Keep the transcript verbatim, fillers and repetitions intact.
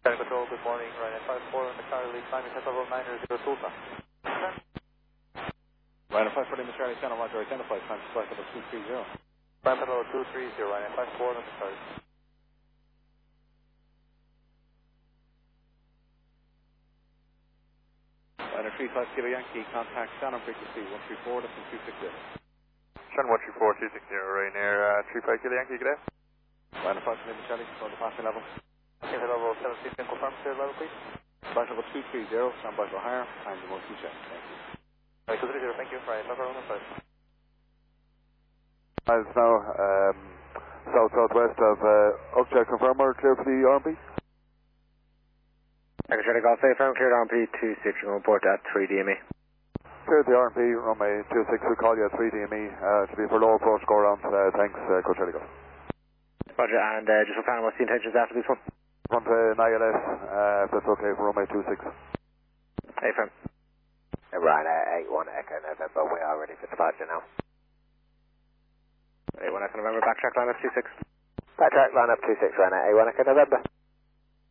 Sky Control, good morning. Ryanair five four on the Charlie, climbing test level nine zero Sultan. Ryanair five four, Lima Charlie, Channel Roger, identified, time to flight level two three zero. Climb test level two three zero, Ryanair five four on the Charlie. Ryanair three five Kilo Yankee, contact Shannon frequency one three four, that's two six zero. Shannon one three four, two six zero, Ryanair uh, three five Kilo Yankee, good day. Ryanair five four, Lima Charlie, control the passing level. Test level seventeen, confirm clear level, please. Flight level two three zero, stand by for higher, time to one two check. Thank you. Right, two three zero, thank you. Right, five four on the Charlie. Miles now, um, south-southwest of uh, Uckcheck, confirmer, clear for the R and P? I can try to go safe, I'm cleared R and P two six, you can report at three D M E. Clear the R and P, runway two six, we'll call you at three D M E, uh, to be for low approach, go around, uh, thanks, uh, Coach Heligo. Roger, and uh, just for planning, what's the intentions after this one? Front to uh, I L S, uh, if that's okay for runway two six. Hey, friend. Ryanair eight one Echo November, we are ready for departure now. eight one Echo November, backtrack line up two six. Backtrack line up two six, Ryanair eight one Echo November.